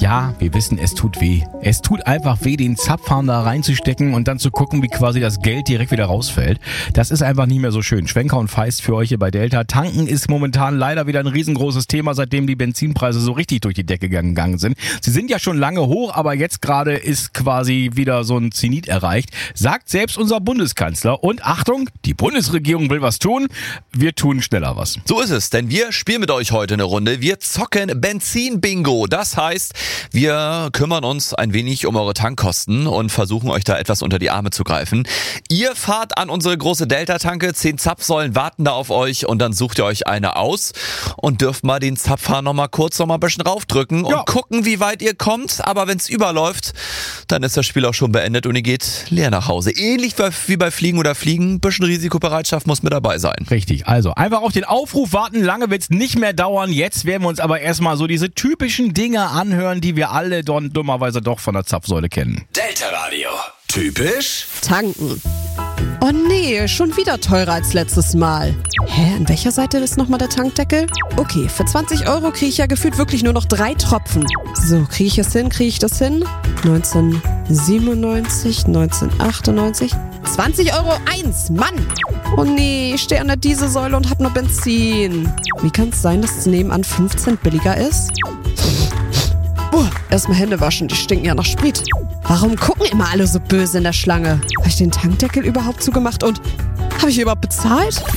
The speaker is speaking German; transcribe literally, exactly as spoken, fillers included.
Ja, wir wissen, es tut weh. Es tut einfach weh, den Zapfhahn da reinzustecken und dann zu gucken, wie quasi das Geld direkt wieder rausfällt. Das ist einfach nicht mehr so schön. Schwenker und Feist für euch hier bei Delta. Tanken ist momentan leider wieder ein riesengroßes Thema, seitdem die Benzinpreise so richtig durch die Decke gegangen sind. Sie sind ja schon lange hoch, aber jetzt gerade ist quasi wieder so ein Zenit erreicht, sagt selbst unser Bundeskanzler. Und Achtung, die Bundesregierung will was tun. Wir tun schneller was. So ist es, denn wir spielen mit euch heute eine Runde. Wir zocken Benzin-Bingo. Das heißt, wir kümmern uns ein wenig um eure Tankkosten und versuchen euch da etwas unter die Arme zu greifen. Ihr fahrt an unsere große Delta-Tanke, zehn Zapfsäulen warten da auf euch und dann sucht ihr euch eine aus und dürft mal den Zapfhahn noch mal kurz noch mal ein bisschen raufdrücken und ja. gucken, wie weit ihr kommt. Aber wenn es überläuft, dann ist das Spiel auch schon beendet und ihr geht leer nach Hause. Ähnlich wie bei Fliegen oder Fliegen, ein bisschen Risikobereitschaft muss mit dabei sein. Richtig, also einfach auf den Aufruf warten, lange wird's nicht mehr dauern. Jetzt werden wir uns aber erstmal so diese typischen Dinge anhören, die wir alle don, dummerweise doch von der Zapfsäule kennen. Delta Radio. Typisch Tanken. Oh nee, schon wieder teurer als letztes Mal. Hä, an welcher Seite ist nochmal der Tankdeckel? Okay, für zwanzig Euro kriege ich ja gefühlt wirklich nur noch drei Tropfen. So, kriege ich es hin, kriege ich das hin? neunzehnhundertsiebenundneunzig, neunzehnhundertachtundneunzig, zwanzig Euro eins, Mann! Oh nee, ich stehe an der Dieselsäule und hab nur Benzin. Wie kann es sein, dass es nebenan fünf Cent billiger ist? Uh, erstmal Hände waschen, die stinken ja nach Sprit. Warum gucken immer alle so böse in der Schlange? Habe ich den Tankdeckel überhaupt zugemacht und habe ich überhaupt bezahlt?